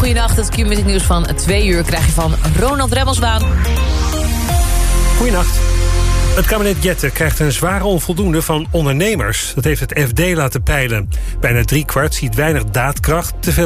goeienacht. Het Q-Music nieuws van 2 uur krijg je van Ronald Remmelswaan. Goeienacht. Het kabinet Jette krijgt een zware onvoldoende van ondernemers. Dat heeft het FD laten peilen. Bijna 3/4 ziet weinig daadkracht, te veel